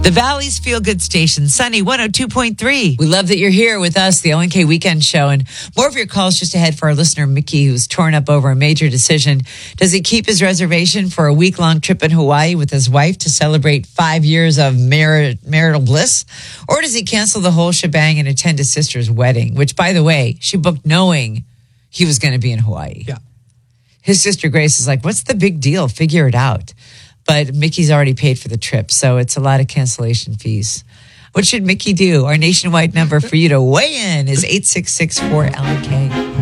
The Valley's Feel Good Station, Sunny 102.3. We love that you're here with us, the LNK Weekend Show. And more of your calls just ahead for our listener, Mickey, who's torn up over a major decision. Does he keep his reservation for a week-long trip in Hawaii with his wife to celebrate 5 years of marital bliss? Or does he cancel the whole shebang and attend his sister's wedding, which, by the way, she booked knowing he was going to be in Hawaii? Yeah. His sister Grace is like, what's the big deal? Figure it out. But Mickey's already paid for the trip, so it's a lot of cancellation fees. What should Mickey do? Our nationwide number for you to weigh in is 866-4LK.